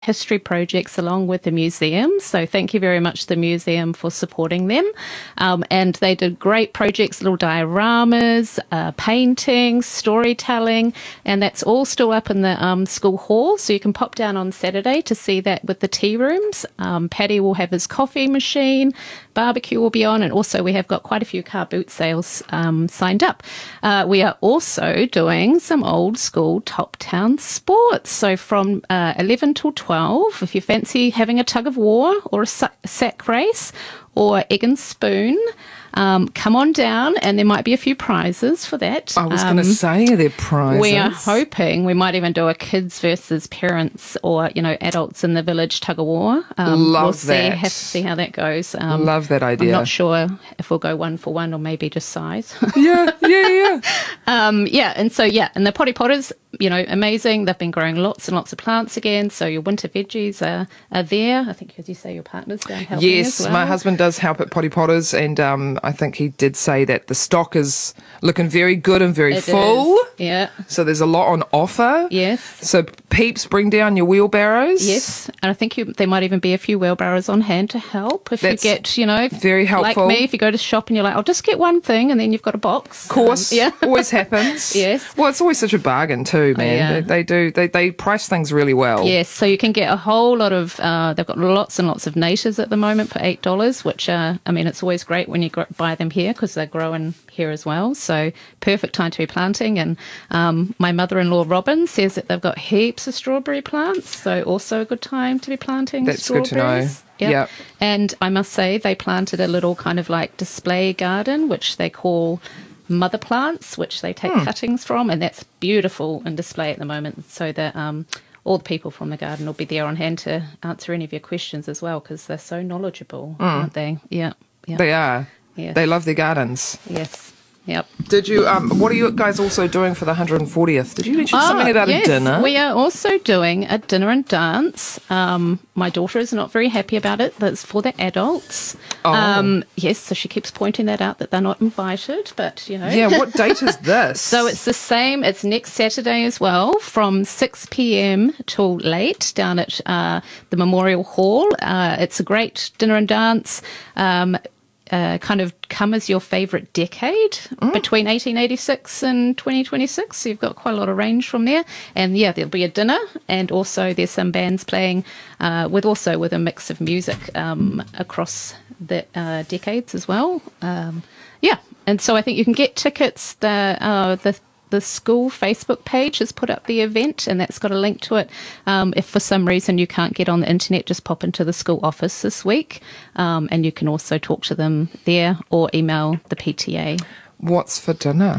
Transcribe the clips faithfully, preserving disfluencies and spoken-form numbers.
history projects along with the museum. So thank you very much to the museum for supporting them. Um, and they did great projects, little dioramas, uh, paintings, storytelling, and that's all still up in the um, school hall. So you can pop down on Saturday to see that with the tea rooms. Um, Paddy will have his coffee machine, barbecue will be on, and also we have got quite a few car boot sales um, signed up. Uh, we are also doing some old school top town sports. So from uh, eleven till twelve, if you fancy having a tug of war or a sack race or egg and spoon, um, come on down, and there might be a few prizes for that. I was um, going to say, are there prizes? We are hoping we might even do a kids versus parents or, you know, adults in the village tug of war. Um, Love we'll see, that. have to see how that goes. Um, Love that idea. I'm not sure if we'll go one for one or maybe just size. yeah, yeah, yeah. um, yeah, and so, yeah, and the potty potters, you know, amazing. They've been growing lots and lots of plants again. So your winter veggies are, are there. I think, as you say, your partner's down helping Yes, as well. my husband does help at Potty Potters, and um, I think he did say that the stock is looking very good and very It full. is. Yeah. So there's a lot on offer. Yes. So peeps, bring down your wheelbarrows. Yes, and I think you, there might even be a few wheelbarrows on hand to help if That's you get, you know, very helpful. Like me, if you go to shop and you're like, I'll just get one thing, and then you've got a box. Of course, Um, yeah, always happens. Yes. Well, it's always such a bargain too, man. Yeah. They, they do. They they price things really well. Yes, so you can get a whole lot of. Uh, they've got lots and lots of natives at the moment for eight dollars, which uh, I mean, it's always great when you gr- buy them here because they're growing here as well. So perfect time to be planting. And um, my mother-in-law Robin says that they've got heaps of strawberry plants, so also a good time to be planting. That's good strawberries. to know. Yep. Yep. And I must say they planted a little kind of like display garden, which they call mother plants, which they take hmm. cuttings from, and that's beautiful in display at the moment. So that um, all the people from the garden will be there on hand to answer any of your questions as well, because they're so knowledgeable, mm. aren't they? Yeah, yeah. They are. Yes. They love their gardens. Yes. Yep. Did you? Um, what are you guys also doing for the one hundred fortieth? Did you mention oh, something about yes. a dinner? We are also doing a dinner and dance. Um, my daughter is not very happy about it, but it's for the adults. Oh. Um, yes, so she keeps pointing that out that they're not invited, but you know. Yeah. What date is this? So it's the same. It's next Saturday as well, from six p.m. till late down at uh, the Memorial Hall. Uh, it's a great dinner and dance. Um, Uh, kind of come as your favourite decade mm. between eighteen eighty-six and twenty twenty-six. So you've got quite a lot of range from there. And yeah, there'll be a dinner, and also there's some bands playing uh, with also with a mix of music um, across the uh, decades as well. Um, yeah, and so I think you can get tickets. The uh, the The school Facebook page has put up the event, and that's got a link to it. Um, if for some reason you can't get on the internet, just pop into the school office this week, um, and you can also talk to them there or email the P T A. What's for dinner?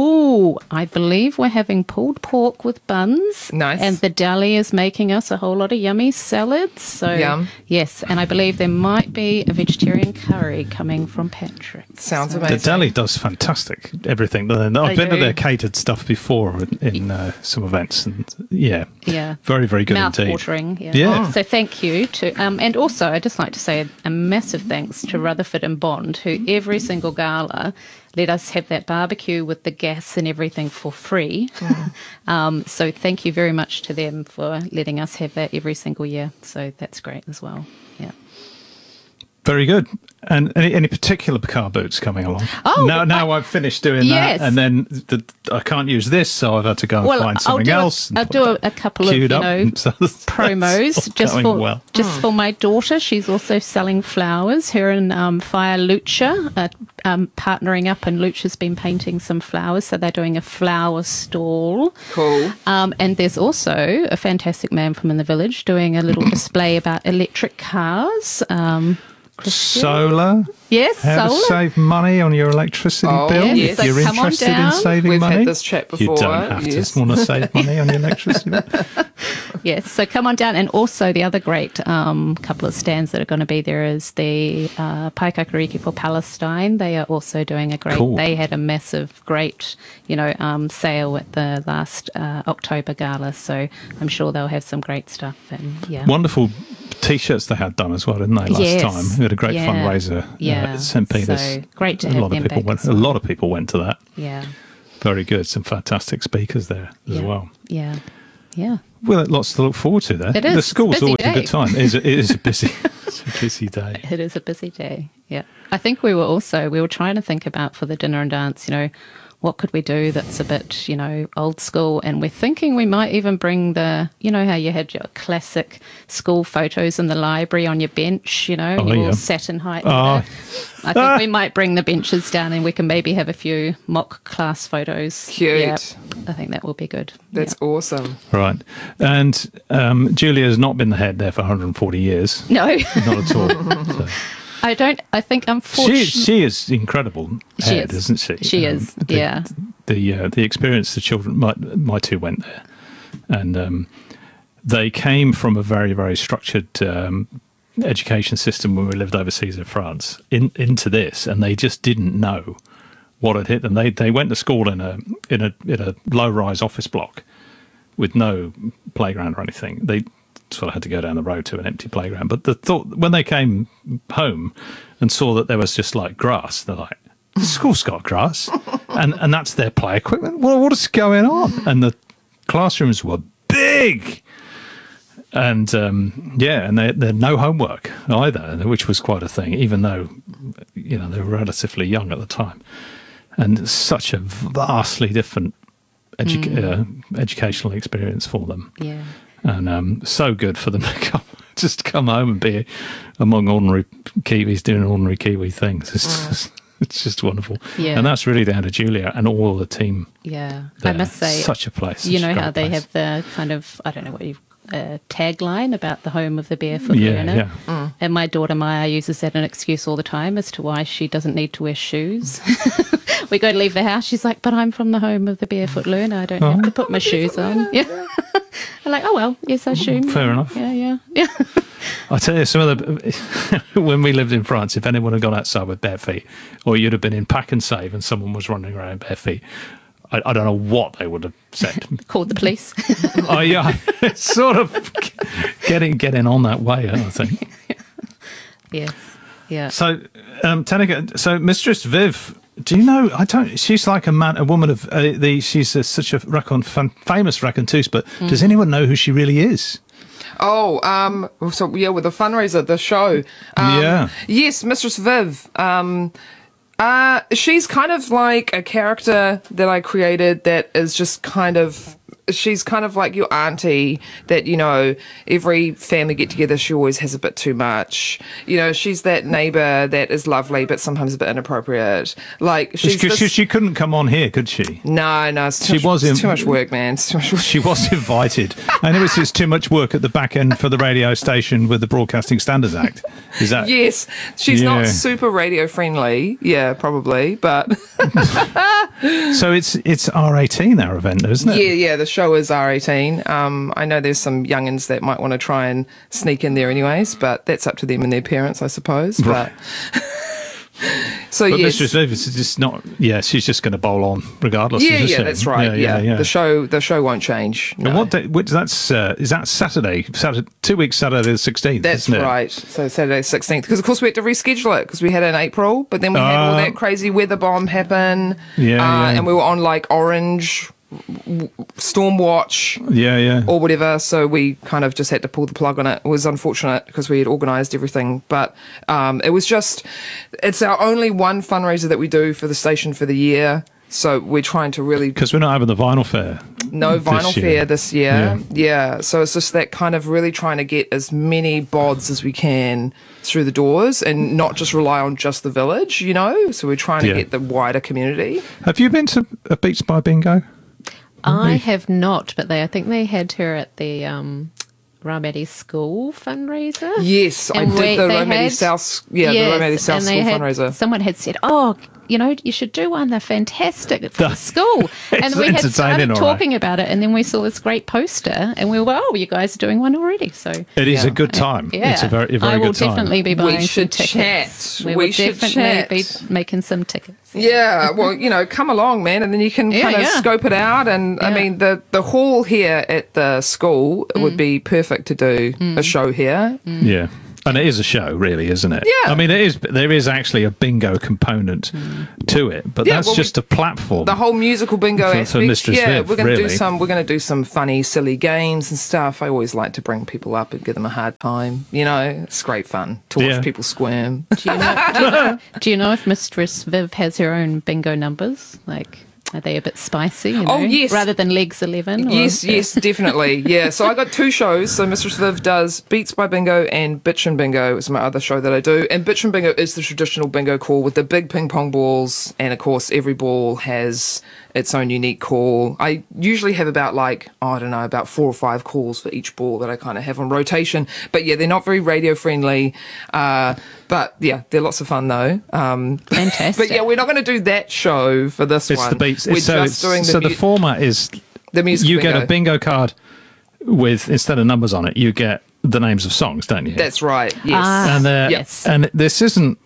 Oh, I believe we're having pulled pork with buns. Nice. And the deli is making us a whole lot of yummy salads. So Yum. Yes, and I believe there might be a vegetarian curry coming from Patrick. Sounds so. amazing. The deli does fantastic. Everything. I've They been do. to their catered stuff before in, in uh, some events, and yeah, Yeah. very very good Mouth indeed. watering. Yeah. Yeah. So thank you to, um, and also I'd just like to say a, a massive thanks to Rutherford and Bond, who every single gala let us have that barbecue with the gas and everything for free. Mm. um, so thank you very much to them for letting us have that every single year. So that's great as well. Yeah. Very good. And any, any particular car boots coming along? Oh, now, now I, I've finished doing yes. that, and then the, I can't use this, so I've had to go and well, find something I'll do else. A, I'll do a, a couple of you know so promos just for well. just Hmm. for my daughter. She's also selling flowers. Her and um, Fire Lucha are um, partnering up, and Lucha's been painting some flowers, so they're doing a flower stall. Cool. Um, and there's also a fantastic man from in the village doing a little display about electric cars. Um, Christian? Solar. Yes, How solar. to save money on your electricity Oh, bill yes. if So you're come on interested in down. saving We've money. had this chat before. You don't have yes. to want to save money on your electricity bill. Yes, so come on down. And also the other great um, couple of stands that are going to be there is the uh, Paikakariki for Palestine. They are also doing a great, Cool. they had a massive, great, you know, um, sale at the last uh, October gala. So I'm sure they'll have some great stuff. And yeah. Wonderful T-shirts they had done as well, didn't they, last Yes. time? We had a great Yeah. fundraiser Yeah. uh, at Saint Peter's. So great to a have lot them of people back went. as A well. lot of people went to that. Yeah. Very good. Some fantastic speakers there as Yeah. well. Yeah. Yeah. Well, lots to look forward to there. It is. The school's Busy always day. a good time. It is, it is a busy, it's a busy day. It is a busy day. Yeah. I think we were also, we were trying to think about for the dinner and dance, you know, what could we do that's a bit, you know, old school? And we're thinking we might even bring the, you know, how you had your classic school photos in the library on your bench, you know, Oh, you yeah. all sat in height. Oh. I think we might bring the benches down and we can maybe have a few mock class photos. Cute. Yeah, I think that will be good. That's Yeah. awesome. Right. And um, Julia has not been the head there for one hundred forty years. No, Not at all. So. I don't, I think unfortunately. She, she is incredible She head, is. isn't she? She is, the, yeah. The uh, the experience the children, my, my two went there, and um, they came from a very, very structured um, education system when we lived overseas in France in, into this, and they just didn't know what had hit them. They they went to school in a in a in a low rise office block with no playground or anything. They sort of had to go down the road to an empty playground. But the thought when they came home and saw that there was just like grass, they're like, "The school's got grass," and and that's their play equipment. Well, what is going on? And the classrooms were big. And um, yeah, and they they had no homework either, which was quite a thing, even though, you know, they were relatively young at the time. And such a vastly different edu- Mm. uh, educational experience for them. Yeah. And um, so good for them to come, just come home and be among ordinary Kiwis doing ordinary Kiwi things. It's, Mm. just, it's just wonderful. Yeah. And that's really down to Julia and all the team. Yeah. There. I must say, such a place. you such a know how great they place. have the kind of, I don't know what you uh, tagline about the home of the barefoot Yeah, learner. yeah. And my daughter Maya uses that as an excuse all the time as to why she doesn't need to wear shoes. We go to leave the house. She's like, but I'm from the home of the barefoot learner. I don't have to put my shoes on. Yeah. I'm like, oh, well, yes, I assume. Fair enough. Yeah, yeah, yeah. I tell you, some of the when we lived in France, if anyone had gone outside with bare feet, or you'd have been in Pack and Save, and someone was running around bare feet, I, I don't know what they would have said. Called the police. Oh yeah, it's sort of getting getting on that way, I think. Yes. Yeah. So, um, Tanika, so Mistress Viv, do you know? I don't. She's like a man, a woman of uh, the. She's a, such a racon, fam, famous raconteuse, but does anyone know who she really is? Oh, um, so yeah, with the fundraiser, the show. Um, Yeah. Yes, Mistress Viv. Um, uh, she's kind of like a character that I created that is just kind of. She's kind of like your auntie that, you know, every family get together, she always has a bit too much. You know, she's that neighbour that is lovely, but sometimes a bit inappropriate. Like, she's She, this, she, she couldn't come on here, could she? No, no, it's too, She much, was it's in- too much work, man. It's too much work. She was invited, and it was just too much work at the back end for the radio station with the Broadcasting Standards Act. Is that? Yes, she's Yeah. not super radio friendly. Yeah, probably, but So it's it's R eighteen our event, isn't it? yeah, yeah. The show is R eighteen. Um, I know there's some youngins that might want to try and sneak in there, anyways, but that's up to them and their parents, I suppose. But so But yes, Mistress Viv is just not. Yeah, she's just going to bowl on regardless. yeah, you just yeah, said. that's right. Yeah, the show, the show won't change. And no. what day? Which that's uh, is that Saturday? Saturday, two weeks Saturday the sixteenth. That's isn't it? right. So Saturday sixteenth, because of course we had to reschedule it because we had it in April, but then we had all Uh, that crazy weather bomb happen. Yeah, uh, yeah. and we were on like orange w- storm watch Yeah, yeah. or whatever, so we kind of just had to pull the plug on it. It was unfortunate because we had organised everything, but um, it was just, it's our only one fundraiser that we do for the station for the year. So we're trying to really Because we're not having the vinyl fair. no this vinyl year. fair this year. Yeah. So it's just that kind of really trying to get as many bods as we can through the doors and not just rely on just the village, you know? So we're trying to Yeah. get the wider community. Have you been to a Beats by Bingo? I have not, but they I think they had her at the um, Raumati School fundraiser. Yes, And I we- did the they Raumati had- South, yeah, Yes, the Raumati South and School they had- fundraiser. Someone had said, "Oh, you know, you should do one. They're fantastic for the school." And It's we had entertaining, started all right. talking about it, and then we saw this great poster, and we were, "Oh, you guys are doing one already." So It is Yeah. a good time. yeah, It's a very, a very I will good time. definitely be We buying some should tickets. chat. We, We will should definitely chat. be making some tickets. Yeah, well, you know, come along, man, and then you can Yeah, kind of yeah. scope it out. And I Yeah. mean, the the hall here at the school Mm. would be perfect to do a show here. Yeah. And it is a show, really, isn't it? Yeah. I mean, it is. There is actually a bingo component to it, but Yeah, that's well, just we- a platform. The whole musical bingo For- for aspect. Mistress yeah, Viv, we're gonna do really. some. We're gonna do some funny, silly games and stuff. I always like to bring people up and give them a hard time. You know, it's great fun to watch Yeah. people squirm. Do you, know, do, you know, do you know if Mistress Viv has her own bingo numbers? Like, are they a bit spicy? You know, Oh, yes. Rather than Legs eleven? Or, Yes, yes, definitely. Yeah. So I got two shows. So Mistress Viv does Beats by Bingo and Bitchin' Bingo is my other show that I do. And Bitchin' Bingo is the traditional bingo call with the big ping pong balls. And of course, every ball has its own unique call. I usually have about like, oh, I don't know, about four or five calls for each ball that I kind of have on rotation. But yeah, they're not very radio friendly. Uh, but yeah, they're lots of fun though. Um, Fantastic. but yeah, we're not going to do that show for this it's one. the beats. We're It's, so just it's, doing the, so mu- the format is the music you bingo. get a bingo card with, instead of numbers on it, you get the names of songs, don't you? That's right. Yes. Ah. and they're- Yes. and this isn't.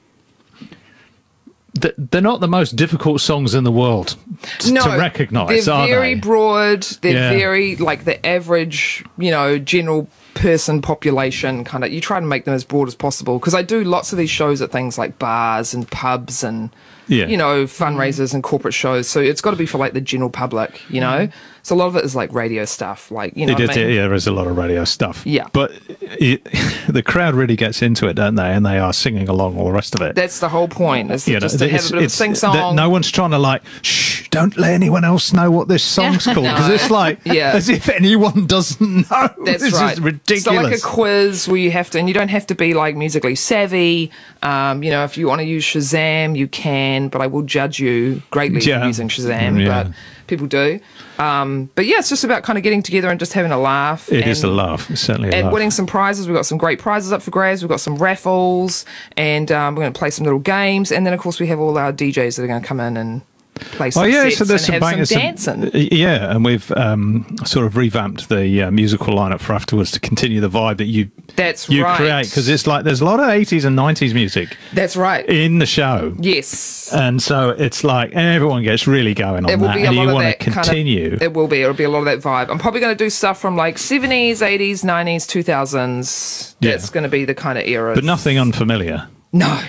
th- They're not the most difficult songs in the world t- to recognise, They're are very they? broad. They're Yeah. very like the average, you know, general person population kind of. You try to make them as broad as possible because I do lots of these shows at things like bars and pubs and Yeah. you know fundraisers and corporate shows. So it's got to be for like the general public, you know. So a lot of it is like radio stuff, like you know. It what is, I mean? yeah, there is a lot of radio stuff. Yeah. But it, the crowd really gets into it, don't they? And they are singing along all the rest of it. That's the whole point. Is You know, just to have it's- a bit of a it's- sing that song. no one's trying to like, shh, don't let anyone else know what this song's called. Because it's like, Yeah. as if anyone doesn't know. That's this right. is ridiculous. It's not like a quiz where you have to, and you don't have to be like musically savvy. Um, you know, if you want to use Shazam, you can, but I will judge you greatly Yeah. for using Shazam. Yeah. But people do. Um, but yeah, it's just about kind of getting together and just having a laugh. It and, is a laugh. It's certainly a And laugh. winning some prizes. We've got some great prizes up for grabs. We've got some raffles, and um, we're going to play some little games. And then, of course, we have all our D Js that are going to come in and play some Oh yeah, sets so there's and some, have bangers, some some- dancing. yeah, and we've um, sort of revamped the uh, musical lineup for afterwards to continue the vibe that you That's you right. create, because it's like there's a lot of eighties and nineties music That's right. in the show, Yes. and so it's like everyone gets really going on It will that, be a and lot you of want that to continue. Kind of, it will be. It'll be a lot of that vibe. I'm probably going to do stuff from like seventies, eighties, nineties, two thousands. Yeah. That's going to be the kind of era. but nothing unfamiliar. No,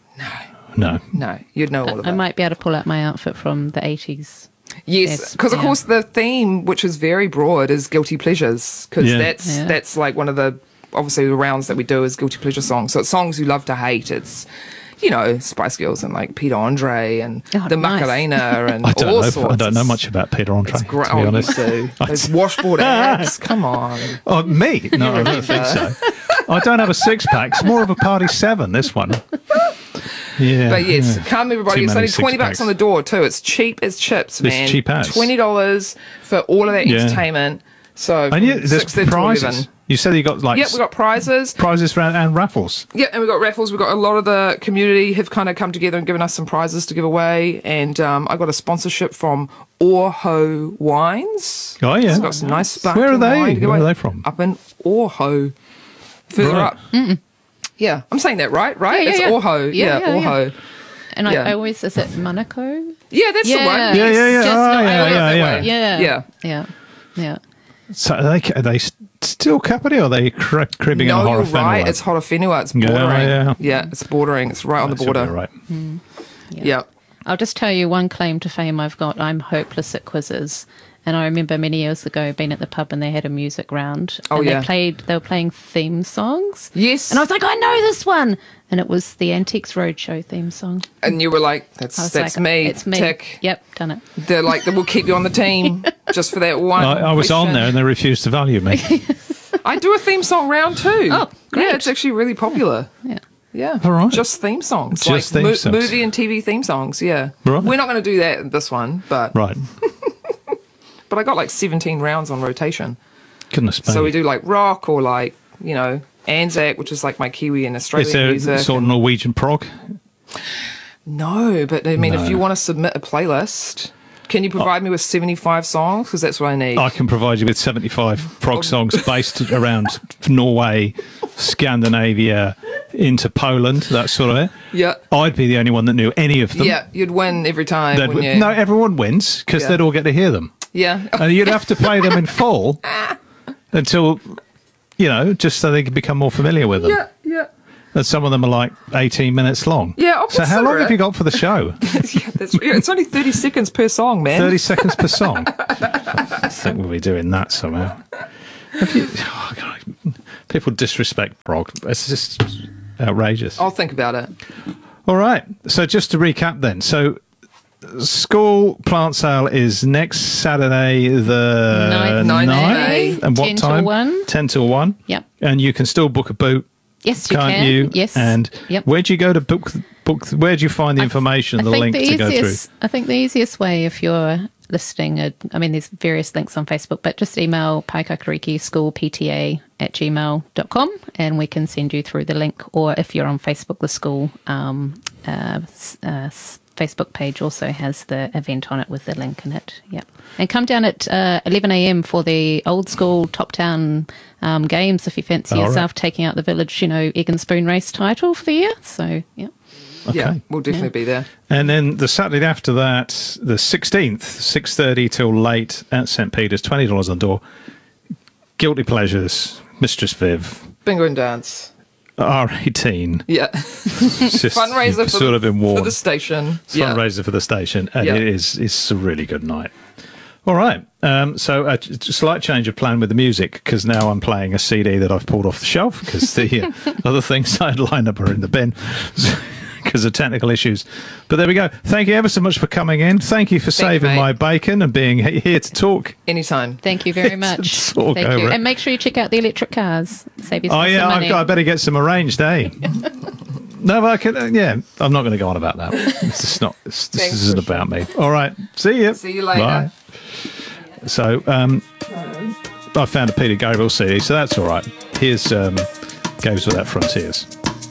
No, no. You'd know all of I it. might be able to pull out my outfit from the eighties. Yes, Yes, because of yeah. course the theme, which is very broad, is guilty pleasures. Because Yeah. that's Yeah. that's like one of the obviously the rounds that we do is guilty pleasure songs. So it's songs you love to hate. It's you know Spice Girls and like Peter Andre and Oh, the nice. Macarena and I don't all know. sorts. I don't know It's- much about Peter Andre. It's great. To be Oh, you honest. do. Those washboard abs. Come on. Oh, me? No, I don't think so. I don't have a six pack. It's more of a party seven. This one. Yeah. But yes, yeah. come everybody. Too It's many only twenty bucks six-packs. on the door too. It's cheap as chips, It's man. cheap as. Twenty dollars for all of that Yeah. entertainment. So And yeah, from there's six to prizes. eleven. You said you got like Yep, we got prizes. prizes for, and raffles. Yeah, and we got raffles. We got a lot of the community have kind of come together and given us some prizes to give away. And um, I got a sponsorship from Orho Wines. Oh yeah. It's got some nice sparkling Where are they? wine to give Where are away. they from? Up in Orho, further Right. up. Yeah, I'm saying that right, right? Yeah, yeah, it's yeah. Orho. Yeah, Yeah, yeah, yeah. Orho. And I, Yeah. I always, is it Monaco? Yeah, that's the one. Yeah. Yeah, yeah, yeah. Just- Oh, I yeah, always- yeah, yeah. Yeah. Yeah. Yeah. Yeah. So are they are they s- still Capri or are they cri- cribbing No, on you're Horofenua? right. It's Horofenua. It's Yeah, bordering. yeah. Yeah, it's bordering. It's right on the That should be border. right. Yeah. I'll just tell you one claim to fame I've got. I'm hopeless at quizzes. And I remember many years ago being at the pub and they had a music round. Oh, and yeah. they played they were playing theme songs. Yes. And I was like, I know this one. And it was the Antiques Roadshow theme song. And you were like, that's I was that's like, me. It's me. Tick. Yep, done it. They're like, we'll keep you on the team just for that one. I, I was on question. there and they refused to value me. I do a theme song round too. Oh, great. Yeah, it's actually really popular. Yeah. Yeah. All right. Just theme songs. Just like theme songs. movie and T V theme songs. Yeah. Right. We're not going to do that in this one, but Right. but I got like seventeen rounds on rotation. Goodness me. So we do like rock or like, you know, Anzac, which is like my Kiwi and Australian Is there music. sort of Norwegian prog? No, but I mean, No. if you want to submit a playlist, can you provide me with seventy-five songs? Because that's what I need. I can provide you with seventy-five Oh. prog songs based around Norway, Scandinavia, into Poland, that sort of it. yeah. I'd be the only one that knew any of them. Yeah, you'd win every time. They'd wouldn't win- you? No, everyone wins because Yeah. they'd all get to hear them. Yeah. And you'd have to play them in full until, you know, just so they could become more familiar with them. Yeah, yeah. And some of them are like eighteen minutes long. Yeah, I'll So how long consider have it. you got for the show? yeah, that's, yeah, it's only thirty seconds per song, man. thirty seconds per song. I think we'll be doing that somehow. Have you, oh God, people disrespect prog. It's just outrageous. I'll think about it. All right. So just to recap then. So school plant sale is next Saturday the Ninth Ninth ninth. May. And what ten till time? one. ten till one. Yep. And you can still book a boot, Yes, you can't can. you? Yes. And Yep. where'd you go to book, book where'd you find the I- information, I the think link the to go through? easiest, I think the easiest way, if you're listening, uh, I mean, there's various links on Facebook, but just email paikakariki school p t a at gmail dot com and we can send you through the link. Or if you're on Facebook, the school um, uh, s- uh, s- Facebook page also has the event on it with the link in it. Yep. And come down at uh, eleven a.m. for the old school Top Town um, games if you fancy All yourself right. taking out the village, you know, egg and spoon race title for the year. So, yeah. Yeah, Okay. we'll definitely be there. And then the Saturday after that, the sixteenth, six thirty till late at Saint Peter's, twenty dollars on door. Guilty Pleasures, Mistress Viv, Bingo and dance. R eighteen. Yeah. It's just, Fundraiser you've for, sort the, of been for warned. the station. It's Yeah. fundraiser for the station, and Yeah. it is it's a really good night. All right, um, so a j- slight change of plan with the music because now I'm playing a C D that I've pulled off the shelf because the uh, other things I had lined up are in the bin because of technical issues. But there we go. Thank you ever so much for coming in. Thank you for Thank you, saving mate. my bacon and being he- here to talk. Anytime. Thank you very much. talk Thank over you. it. And make sure you check out the electric cars. Save yourself Oh yeah, some I've money. got, I better get some arranged, eh? No, but I can. Uh, yeah, I'm not going to go on about that. It's just not. It's, this Thanks isn't for about me. All right. See you. See you later. Bye. So, um, I found a Peter Gabriel C D, so that's all right. Here's um, Games Without Frontiers.